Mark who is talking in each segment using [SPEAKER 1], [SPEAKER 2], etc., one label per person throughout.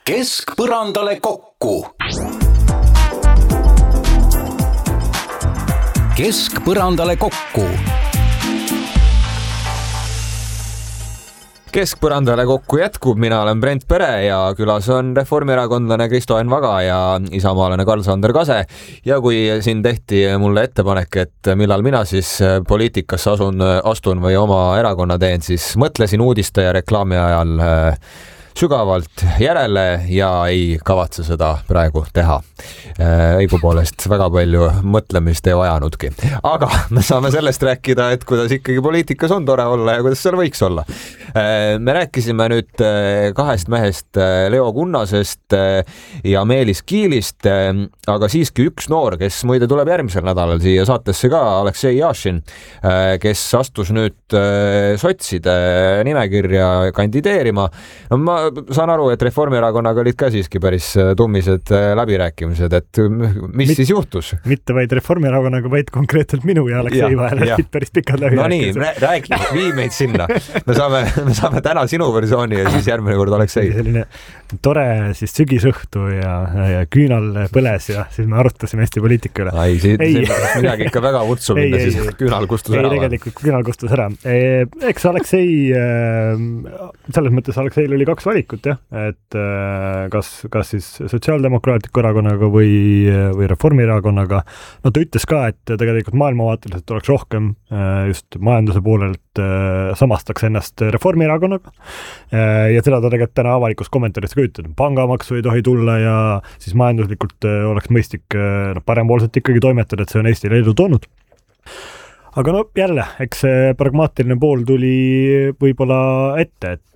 [SPEAKER 1] Keskpõrandale kokku. Keskpõrandale kokku.
[SPEAKER 2] Keskpõrandale kokku jätkub, mina olen Brent Pere ja külas on reformierakondlane Kristo Enn Vaga ja isamaalane Karl-Sander Kase. Ja kui siin tehti mulle ettepanek, et millal mina siis poliitikasse astun või oma erakonna teen, siis mõtlesin uudiste ja reklaami ajal sügavalt järele ja ei kavatse seda praegu teha. Õigupoolest väga palju mõtlemist ei vajanudki. Aga me saame sellest rääkida, et kuidas ikkagi poliitikas on tore olla ja kuidas seal võiks olla. Me rääkisime nüüd kahest mehest, Leo Kunnasest ja Meelis Kiilist, aga siiski üks noor, kes muide tuleb järgmisel nädalal siia saatesse ka, Aleksei Jašin, kes astus nüüd sotside nimekirja kandideerima. No ma saan aru, et Reformierakonnaga olid ka siiski päris tummised läbirääkimised, et mis siis juhtus?
[SPEAKER 3] Mitte vaid Reformierakonnaga, vaid konkreetselt minu ja Aleksei vahel olid päris pikad läbirääkimised.
[SPEAKER 2] No nii, räägi, vii meid sinna. Me saame täna sinu versiooni ja siis järgmine kord Aleksei.
[SPEAKER 3] Selline tore siis sügisõhtu ja küünal põles ja siis me arutasime Eesti poliitika üle.
[SPEAKER 2] Midagi ikka väga vutsu minna, siis küünal kustus ära.
[SPEAKER 3] Ei, tegelikult küünal kustus ära. Eks Aleksei, selles mõttes Alekseil oli kaks valikut, et kas siis Sotsiaaldemokraatliku erakonnaga või Reformierakonnaga. No ta ütles ka, et tegelikult maailmavaateliselt oleks rohkem just majanduse poolelt samastaks ennast Reformierakonnaga ja seda ta tegelikult täna avalikus kommentaarist ka ütleb. Pangamaksu ei tohi tulla ja siis majanduslikult oleks mõistlik parempoolselt ikkagi toimetada, et see on Eestile edu toonud. Aga no jälle, eks see pragmaatiline pool tuli võib-olla ette, et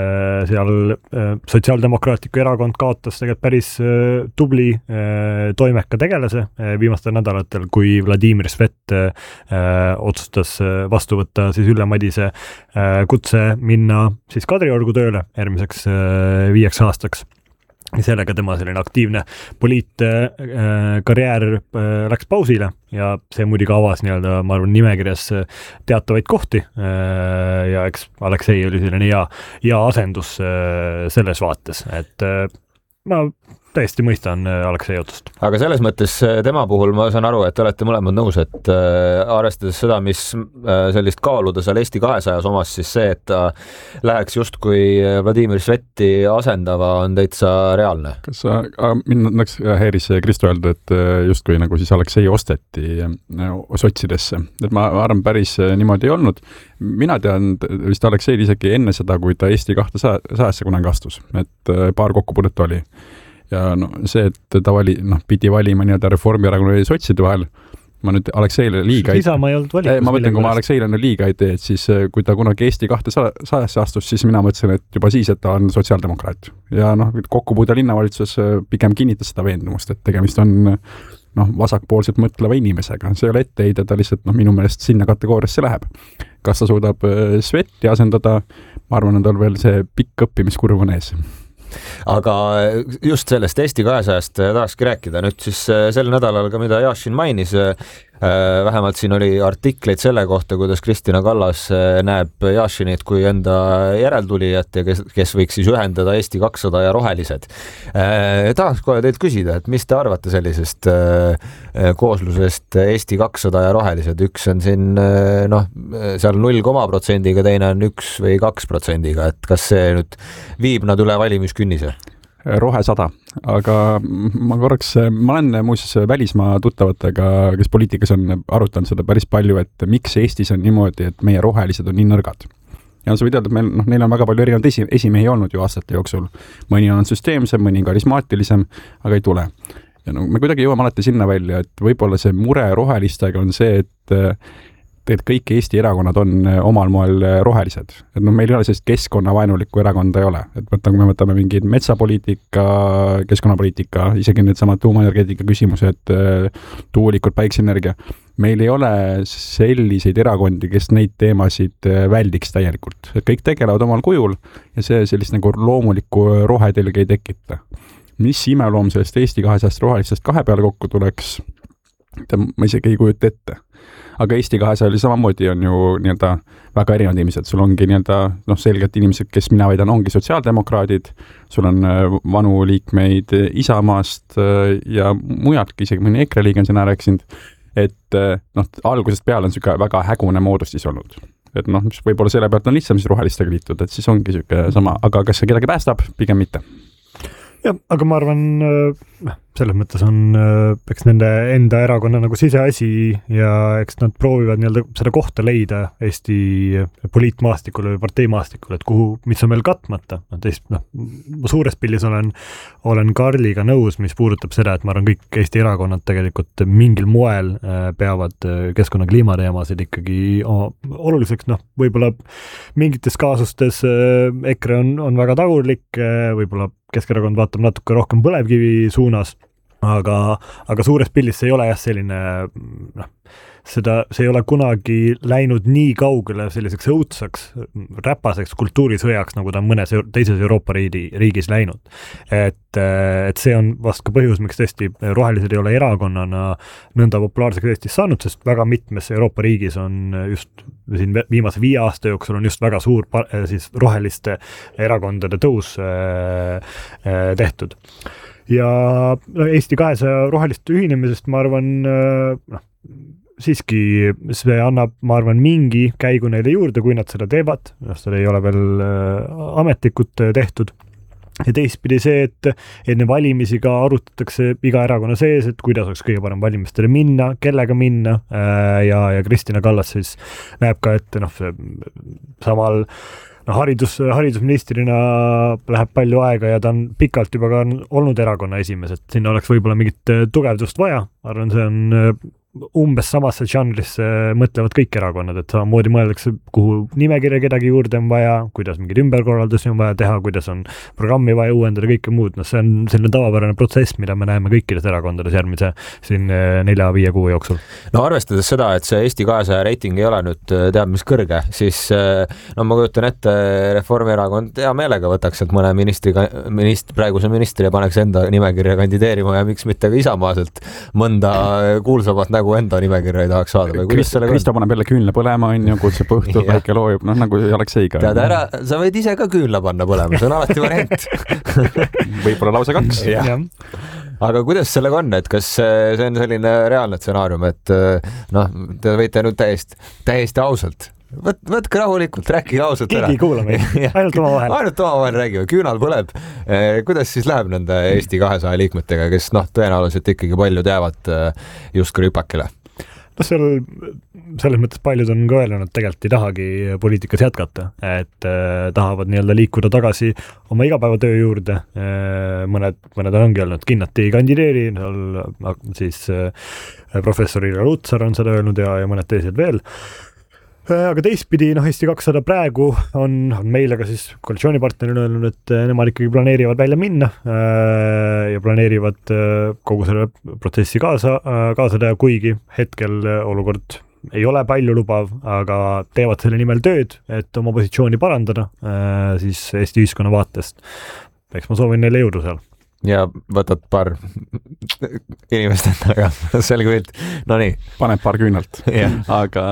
[SPEAKER 3] seal Sotsiaaldemokraatliku erakond kaotas tegelikult päris tubli toimeka tegelase viimastel nädalatel, kui Vladimir Svet otsustas vastu võtta siis Ülle Madise kutse minna siis Kadriorgu tööle järgmiseks 5 aastaks. Sellega tema selline aktiivne poliitkarjäär läks pausile ja see muidugi avas nii-öelda, ma arvan, nimekirjas teatavaid kohti ja eks Aleksei oli selline hea asendus selles vaates, et ma täiesti mõistan Aleksei otsust.
[SPEAKER 2] Aga selles mõttes tema puhul ma saan aru, et te olete mõlemad nõus, et arvestades seda, mis sellist kaaluda seal Eesti 200 omas, siis see, et ta läheks justkui Vladimir Sveti asendava, on täitsa reaalne.
[SPEAKER 4] Kas mind läks häiris Kristo öelda, et justkui nagu siis Aleksei osteti sotsidesse. Et ma arvan, päris niimoodi ei olnud. Mina tean vist Aleksei isegi enne seda, kui ta Eesti 200 kunagi astus, et paar kokkupuudet oli. Ja no, see, et ta pidi valima nii-öelda Reformierakonna ja sotside vahel, ma nüüd Alekseile liiga
[SPEAKER 3] Isamaa ei olnud valikus.
[SPEAKER 4] Ma mõtlen, kui ma Alekseile liiga ei tee, et siis kui ta kunagi Eesti 200 astus, siis mina mõtlesin, et juba siis, et ta on sotsiaaldemokraat. Ja kokkupuude linnavalitsus pigem kinnitas seda veendumust, et tegemist on vasakpoolselt mõtleva inimesega. See ei ole etteheide, ta lihtsalt minu meelest sinna kategooriasse läheb. Kas ta suudab Sveti asendada? Ma arvan, et on veel see pikk õppimiskurv on ees.
[SPEAKER 2] Aga just sellest Eesti 200-st tahakski rääkida nüüd siis sel nädalal ka, mida Jašin mainis. Vähemalt siin oli artikleid selle kohta, kuidas Kristina Kallas näeb Jašinit kui enda järeltulijat ja kes võiks siis ühendada Eesti 200 ja rohelised. Tahaks kohe teilt küsida, et mis te arvate sellisest kooslusest Eesti 200 ja rohelised? Üks on siin seal 0,%-ga, teine on 1 või 2%-ga, et kas see nüüd viib nad üle valimiskünnise?
[SPEAKER 4] Rohe 100, aga ma olen muuseas välismaa tuttavatega, kes poliitikas on arutanud seda päris palju, et miks Eestis on niimoodi, et meie rohelised on nii nõrgad. Ja sa võid öelda, et neil on väga palju erinevaid esimehi olnud ju aastate jooksul. Mõni on süsteemsem, mõni karismaatilisem, aga ei tule. Ja me kuidagi jõuame alati sinna välja, et võibolla see mure rohelistega on see, et kõik Eesti erakonnad on omal moel rohelised. Et meil ei ole sellist keskkonnavaenulikku erakonda ei ole. Et kui me võtame mingid metsapoliitika, keskkonnapoliitika, isegi need samad tuumaenergeetika küsimused, tuulikud, päiksenergia. Meil ei ole selliseid erakondi, kes neid teemasid väldiks täielikult. Et kõik tegelevad omal kujul ja see sellist nagu loomulikku rohetelge ei tekita. Mis imeloom sellest Eesti 200 rohelistest 2 peale kokku tuleks, ma isegi ei kujuta ette. aga Eesti 200 oli samamoodi on ju nii-öelda väga erinevad inimesed, sul ongi nii-öelda selgelt inimesed, kes mina väidan, ongi sotsiaaldemokraadid, sul on vanu liikmeid Isamaast ja mujaltki, isegi mõni EKRE liige on siin rääkinud, et algusest peale on siuke väga hägune moodustis olnud. Et mis võib-olla selle pealt on lihtsam siis rohelistega liituda, et siis ongi siuke sama, aga kas see kedagi päästab? Pigem mitte.
[SPEAKER 3] Jah, aga ma arvan, selles mõttes on eks nende enda erakonna nagu siseasi ja eks nad proovivad nii-öelda seda kohta leida Eesti poliitmaastikul või parteimaastikul, et mis on meil katmata. Ma suures pildis olen Karliga nõus, mis puudutab seda, et ma arvan, kõik Eesti erakonnad tegelikult mingil moel peavad keskkonna kliimateemasid ikkagi oluliseks, võib-olla mingites kaasustes EKRE on väga tagurlik, võib-olla Keskerakond vaatab natuke rohkem põlevkivi suunas, aga suures pildis see ei ole selline, see ei ole kunagi läinud nii kaugele selliseks õudsaks, räpaseks kultuurisõjaks, nagu ta on mõnes teises Euroopa riigis läinud. Et see on vast ka põhjus, miks tõesti rohelised ei ole erakonnana nõnda populaarseks Eestis saanud, sest väga mitmes Euroopa riigis on just siin viimase 5 aasta jooksul on just väga suur siis roheliste erakondade tõus tehtud. Ja Eesti 200 roheliste ühinemisest ma arvan, siiski see annab, ma arvan, mingi käigu neile juurde, kui nad seda teevad, seda ei ole veel ametlikult tehtud. Ja teistpidi see, et enne valimisi ka arutatakse iga erakonna sees, et kuidas oleks kõige parem valimistele minna, kellega minna ja Kristina Kallas siis näeb ka, et samal haridusministrina läheb palju aega ja ta on pikalt juba ka olnud erakonna esimees, et sinna oleks võib-olla mingit tugevdust vaja. Arvan, see on umbes samasse žanrisse mõtlevad kõik erakonnad, et samamoodi mõeldakse, kuhu nimekirja kedagi juurde on vaja, kuidas mingid ümberkorraldusi on vaja teha, kuidas on programmi vaja uuendada, kõike muud. See on selline tavapärane protsess, mida me näeme kõikides erakondades järgmise siin 4-5 kuu jooksul.
[SPEAKER 2] No arvestades seda, et see Eesti 200 reiting ei ole nüüd teab mis kõrge, siis ma kujutan ette, Reformierakond hea meelega võtaks, et mõne praeguse ministri ja paneks enda nimekirja kandideerima ja miks mitte ka Isamaaselt mõnda kuulsamat nagu enda nimekirja ei tahaks saada.
[SPEAKER 4] Kristo paneb jälle küünla põlema, on ju, kutsub õhtul, väike loojub, nagu Alekseiga.
[SPEAKER 2] Tead ära, sa võid ise ka küünla panna põlema, see on alati variant.
[SPEAKER 4] Võib-olla lausa 2.
[SPEAKER 2] Aga kuidas sellega on, et kas see on selline reaalne stsenaarium, et te võite nüüd täiesti ausalt võtke rahulikult, rääkige ausalt ära.
[SPEAKER 3] Keegi kuula meid, ainult omavahel.
[SPEAKER 2] Ainult omavahel räägime, küünal põleb. Kuidas siis läheb nende Eesti 200 liikmetega, kes tõenäoliselt ikkagi paljud jäävad just rüpakile?
[SPEAKER 3] Seal selles mõttes paljud on ka öelnud, et tegelikult ei tahagi poliitikas jätkata, et tahavad nii-öelda liikuda tagasi oma igapäevatöö juurde. Mõned ongi öelnud, kindlasti ei kandideeri, siis professor Irja Lutsar on seda öelnud ja mõned teised veel. Aga teistpidi, Eesti 200 praegu on meile ka siis koalitsioonipartnerina öelnud, et nemad ikkagi planeerivad välja minna ja planeerivad kogu selle protsessi kaasa teha, kuigi hetkel olukord ei ole palju lubav, aga teevad selle nimel tööd, et oma positsiooni parandada siis Eesti ühiskonna vaatest. Eks ma soovin neile jõudu seal.
[SPEAKER 2] Ja võtad paar inimest endaga, selge pilt. No nii.
[SPEAKER 4] Paneb paar küünalt. Aga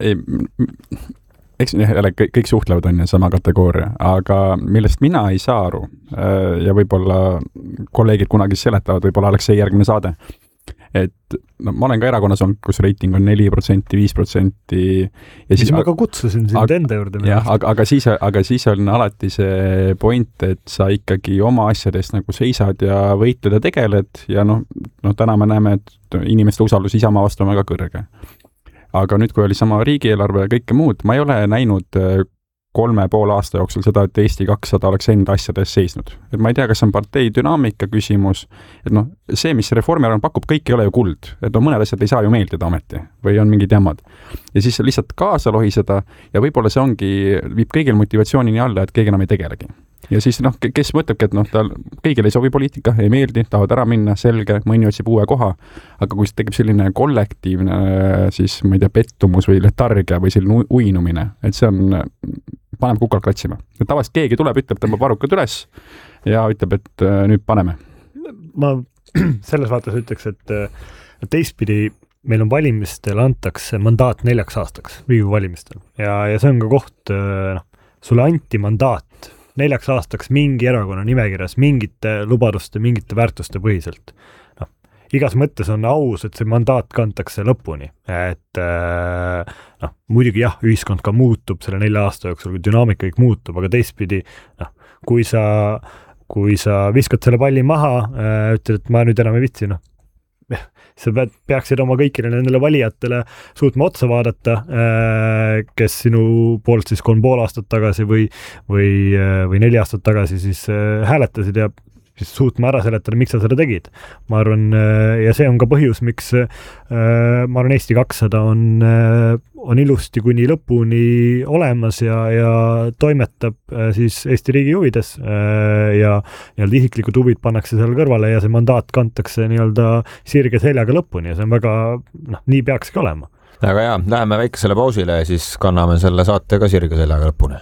[SPEAKER 4] eks kõik suhtlevad on sama kategooria, aga millest mina ei saa aru ja võib-olla kolleegid kunagi seletavad, võib-olla Aleksei järgmine saade, et ma olen ka erakonnas olnud, kus reiting on 4%, 5% ja siis
[SPEAKER 3] ma ka kutsusin sind enda juurde.
[SPEAKER 4] Jah, aga siis on alati see point, et sa ikkagi oma asjadest nagu seisad ja võitled ja tegeled ja täna me näeme, et inimeste usaldus Isamaa vastu on väga kõrge. Aga nüüd, kui oli sama riigieelarve ja kõike muud, ma ei ole näinud 3,5 aasta jooksul seda, et Eesti 200 oleks enda asjades seisnud. Et ma ei tea, kas on partei dünaamika küsimus, et see, mis Reformierakond pakub, kõik ei ole ju kuld. Et mõned asjad ei saa ju meeldida ameti või on mingid jammad. Ja siis lihtsalt kaasa lohiseda ja võib-olla see viib kõigil motivatsioonini alla, et keegi enam ei tegelegi. Ja siis kes mõtlebki, et tal kõigil ei sobi poliitika, ei meeldi, tahavad ära minna, selge, mõni otsib uue koha, aga kui tekib selline kollektiivne siis, ma ei tea, pettumus või letargia või selline uinumine, et see paneb kukalt klatsima. Tavaliselt keegi tuleb, ütleb, tõmbab varrukad üles ja ütleb, et nüüd paneme.
[SPEAKER 3] Ma selles vaates ütleks, et teistpidi meil on valimistel antakse mandaat 4 aastaks Riigikogu valimistel ja see on ka koht, sulle anti mandaat 4 aastaks mingi erakonna nimekirjas mingite lubaduste, mingite väärtuste põhiselt. Igas mõttes on aus, et see mandaat kantakse lõpuni, et muidugi jah, ühiskond ka muutub selle 4 aasta jooksul, kui dünaamika kõik muutub, aga teistpidi, kui sa viskad selle palli maha, ütled, et ma nüüd enam ei vitsi, sa peaksid oma kõikile nendele valijatele suutma otsa vaadata, kes sinu poolt siis 3,5 aastat tagasi või 4 aastat tagasi siis hääletasid ja siis suutma ära seletada, miks sa seda tegid. Ma arvan, ja see on ka põhjus, miks ma arvan, Eesti 200 on ilusti kuni lõpuni olemas ja toimetab siis Eesti riigi huvides ja nii-öelda isiklikud huvid pannakse seal kõrvale ja see mandaat kantakse nii-öelda sirge seljaga lõpuni ja see on väga, nii peakski olema.
[SPEAKER 2] Aga jaa, läheme väikesele pausile ja siis kanname selle saate ka sirge seljaga lõpuni.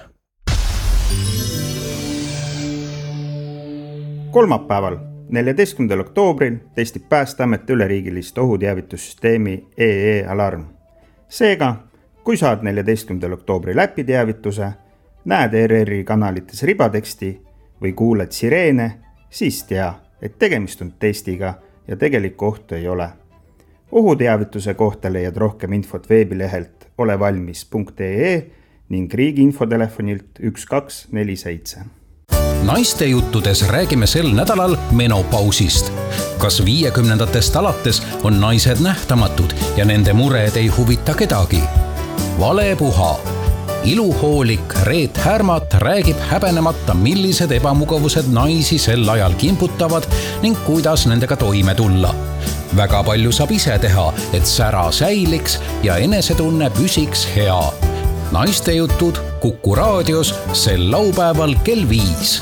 [SPEAKER 5] Kolmapäeval, 14. oktoobril testib Päästeamet üleriigilist ohuteavitussüsteemi EE-alarm. Seega, kui saad 14. oktoobril äpiteavituse, näed ERR-i kanalites ribateksti või kuuled sireene, siis tea, et tegemist on testiga ja tegelikku ohtu ei ole. Ohuteavituse kohta leiad rohkem infot veebilehelt olevalmis.ee ning riigi infotelefonilt 1247.
[SPEAKER 1] Naistejuttudes räägime sel nädalal menopausist. Kas 50-ndatest alates on naised nähtamatud ja nende mured ei huvita kedagi? Valepuha. Iluhoolik Reet Härmat räägib häbenemata, millised ebamugavused naisi sel ajal kimputavad ning kuidas nendega toime tulla. Väga palju saab ise teha, et sära säiliks ja enesetunne püsiks hea. Naistejutud Kuku raadios sel laupäeval kell 5.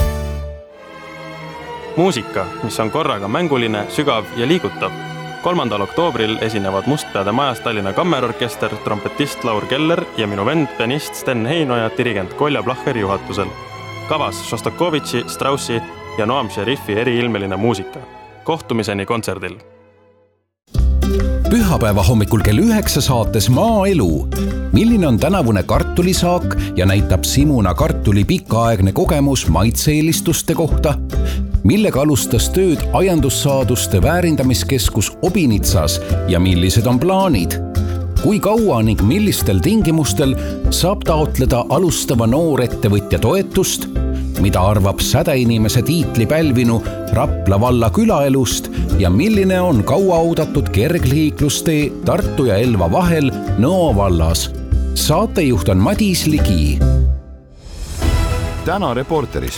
[SPEAKER 6] Muusika, mis on korraga mänguline, sügav ja liigutav. 3. oktoobril esinevad Mustpeade majas Tallinna Kammerorkester, trompetist Laur Keller ja minu vend, pianist Sten Heinoja, dirigent Kolja Placher juhatusel. Kavas Šostakovitši, Straussi ja Noam Šerifi eriilmeline muusika. Kohtumiseni kontserdil.
[SPEAKER 1] Pühapäeva hommikul kell 9 saates Maaelu. Milline on tänavune kartulisaak ja näitab Simuna kartuli pikaaegne kogemus maitseelistuste kohta? Millega alustas tööd aiandussaaduste väärindamiskeskus Obinitsas ja millised on plaanid? Kui kaua ning millistel tingimustel saab taotleda alustava noorettevõtja toetust? Mida arvab sädeinimese tiitli pälvinu Rapla valla külaelust ja milline on kauaoodatud kergliiklustee Tartu ja Elva vahel Nõo vallas? Saatejuht on Madis Ligi.
[SPEAKER 7] Täna Reporteris.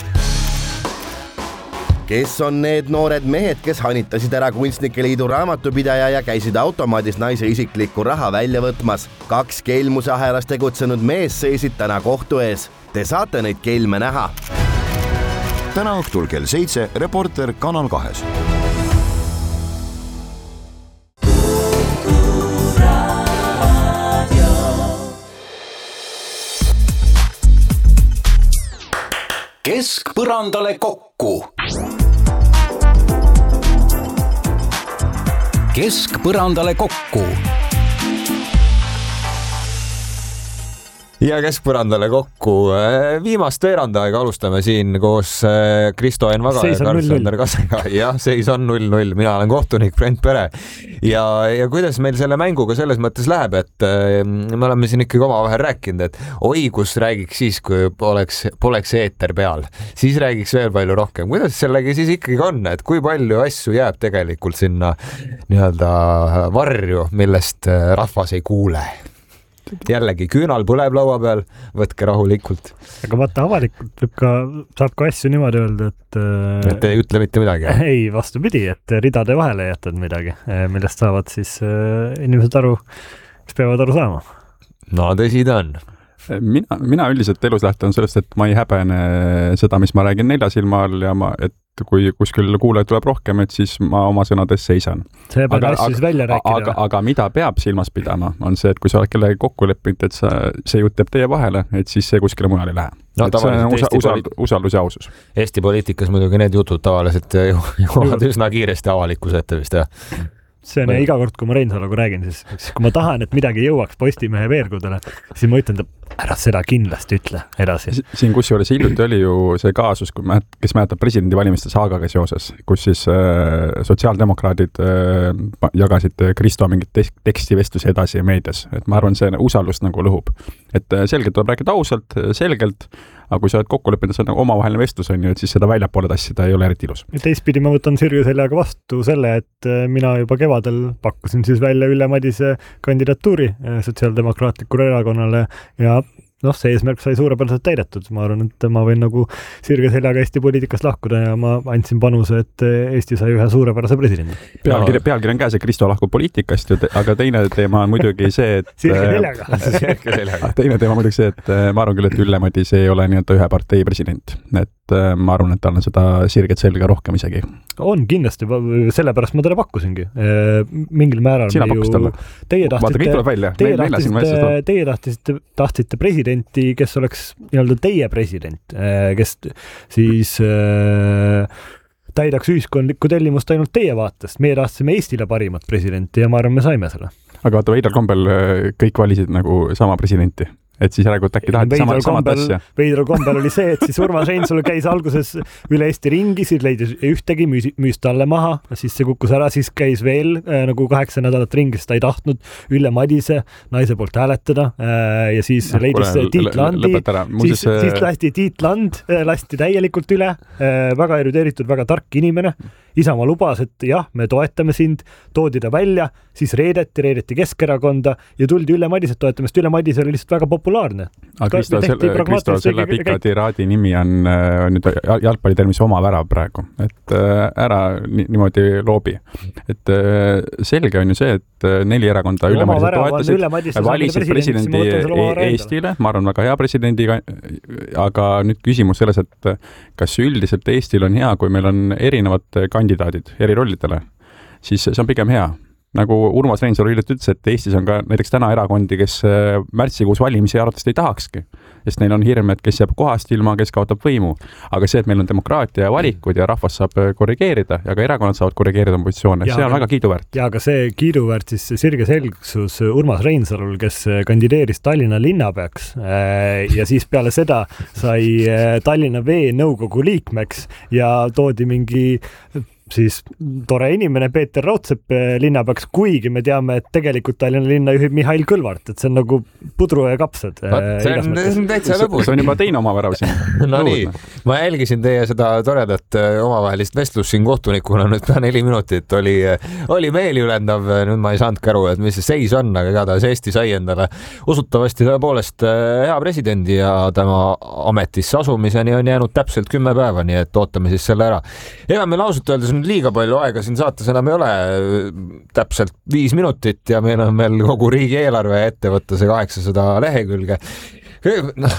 [SPEAKER 8] Kes on need noored mehed, kes hanitasid ära Kunstnike Liidu raamatupidaja ja käisid automaadis naise isiklikku raha välja võtmas? 2 kelmusahelas tegutsenud mees seisid täna kohtu ees. Te saate neid kelme näha.
[SPEAKER 7] Täna õhtul kell 7 Reporter Kanal 2.
[SPEAKER 1] Keskpõrandale kokku. Keskpõrandale kokku.
[SPEAKER 2] Ja Keskpõrandale kokku. Viimast veerandaega alustame siin koos Kristo Enn Vaga ja Karl-Sander Kasega. Jah, seis on 0-0. Mina olen kohtunik Brent Pere. Ja kuidas meil selle mänguga selles mõttes läheb, et me oleme siin ikkagi omavahel rääkinud, et õigus räägiks siis, kui poleks eeter peal. Siis räägiks veel palju rohkem. Kuidas sellega siis ikkagi on, et kui palju asju jääb tegelikult sinna nii-öelda varju, millest rahvas ei kuule? Jällegi, küünal põleb laua peal, võtke rahulikult.
[SPEAKER 3] Aga vaata, avalikult saab ka asju niimoodi öelda,
[SPEAKER 2] et ei ütle mitte midagi.
[SPEAKER 3] Ei, vastupidi, et ridade vahele jätad midagi, millest saavad siis inimesed aru, kes peavad aru saama.
[SPEAKER 2] No tõsi ta on.
[SPEAKER 4] Mina üldiselt elus lähtan sellest, et ma ei häbene seda, mis ma räägin 4 silma all ja et kui kuskil kuulaja tuleb rohkem, et siis ma oma sõnades seisan.
[SPEAKER 3] See peab asjus välja rääkida.
[SPEAKER 4] Aga mida peab silmas pidama, on see, et kui sa oled kellegi kokku leppinud, et see jutt teeb teie vahele, et siis see kuskile mujal ei lähe. No, et see on usaldus ja ausus.
[SPEAKER 2] Eesti poliitikas muidugi need jutud tavaliselt jõuavad üsna kiiresti avalikkuse ette vist, jah.
[SPEAKER 3] see on iga kord, kui ma Reinsaluga räägin, siis kui ma tahan, et midagi jõuaks Postimehe veergudele, siis ma ütlen, ära seda kindlasti ütle edasi.
[SPEAKER 4] Siin kusjuures hiljuti oli ju see kaasus, kes mäletab presidendivalimiste saagaga seoses, kus siis sotsiaaldemokraadid jagasid Kristo mingit tekstivestlusi edasi meedias. Et ma arvan, see usaldust nagu lõhub. Et selgelt tuleb rääkida ausalt, selgelt, aga kui sa oled kokku leppinud, see on nagu omavaheline vestlus on ju, et siis seda väljapoole tassida ei ole eriti ilus.
[SPEAKER 3] Teistpidi ma võtan sirge sellega vastu selle, et mina juba kevadel pakkusin siis välja Ülle Madise kandidatuuri Sotsiaaldemokraatlikule erakonnale ja see eesmärk sai suurepäraselt täidetud. Ma arvan, et ma võin nagu sirge seljaga Eesti poliitikast lahkuda ja ma andsin panuse, et Eesti sai ühe suurepärase presidendi.
[SPEAKER 4] Pealkiri on käes, et Kristo lahkub poliitikast, aga teine teema on muidugi see, et teine teema on muidugi see, et ma arvan küll, et Ülle Madise ei ole nii-öelda ühe partei president. Et ma arvan, et tal on seda sirget selga rohkem isegi. On
[SPEAKER 3] kindlasti, sellepärast ma talle pakkusingi. Mingil määral
[SPEAKER 4] sina pakkus talle? Teie
[SPEAKER 3] tahtsite presidenti, kes oleks nii-öelda teie president, kes siis täidaks ühiskondlikku tellimust ainult teie vaatest. Meie tahtsime Eestile parimat presidenti ja ma arvan, me saime selle.
[SPEAKER 4] Aga vaata, veidral kombel kõik valisid nagu sama presidenti. Et siis järelikult äkki taheti samat asja.
[SPEAKER 3] Veidral kombel oli see, et siis Urmas Reinsalu käis alguses üle Eesti ringi, siis leidis ühtegi, müüs talle maha, siis see kukkus ära, siis käis veel nagu 8 nädalat ringi, sest ta ei tahtnud Ülle Madise naise poolt hääletada ja siis leidis Tiit Landi, siis lasti Tiit Land, lasti täielikult üle, väga erudeeritud, väga tark inimene. Isamaa lubas, et jah, me toetame sind, toodi ta välja, siis reedeti Keskerakonda ja tuldi Ülle Madiset toetamast. Ülle Madise oli lihtsalt väga populaarne.
[SPEAKER 4] Aga Kristo, selle pika tiraadi nimi on nüüd jalgpallitermis oma värav praegu. Et ära niimoodi loobi. Et selge on ju see, et 4 erakonda Ülle Madiset toetasid, valisid presidendi Eestile, ma arvan, väga hea presidendiga, aga nüüd küsimus selles, et kas üldiselt Eestil on hea, kui meil on erinevad kandidaadid eri rollidele, siis see on pigem hea. Nagu Urmas Reinsalu hiljuti ütles, et Eestis on ka näiteks täna erakondi, kes märtsikuus valimisi arvatavasti ei tahakski, sest neil on hirm, et kes jääb kohast ilma, kes kaotab võimu. Aga see, et meil on demokraatia ja valikud ja rahvas saab korrigeerida ja ka erakonnad saavad korrigeerida positsioone, see on väga kiiduväärt.
[SPEAKER 3] Ja aga see kiiduväärt siis sirge selgsus Urmas Reinsalul, kes kandideeris Tallinna linnapeaks ja siis peale seda sai Tallinna Vee nõukogu liikmeks ja toodi mingi siis tore inimene Peeter Raudsepp linnapeaks, kuigi me teame, et tegelikult Tallinna linna juhib Mihhail Kõlvart, et see on nagu pudru ja kapsad.
[SPEAKER 2] See on täitsa lõbus.
[SPEAKER 4] See on juba teine oma värav siin.
[SPEAKER 2] No nii, ma jälgisin teie seda toredat omavahelist vestlust siin kohtunikuna nüüd 4 minutit. Oli meeliülendav, nüüd ma ei saanudki aru, et mis see seis on, aga igatahes Eesti sai endale usutavasti tõepoolest hea presidendi ja tema ametisse asumiseni on jäänud täpselt 10 päeva, nii et ootame siis selle ära. Ega meil ausalt öeldes liiga palju aega siin saates enam ei ole, täpselt 5 minutit ja meil on veel kogu riigieelarve ette võtta see 800 lehekülge.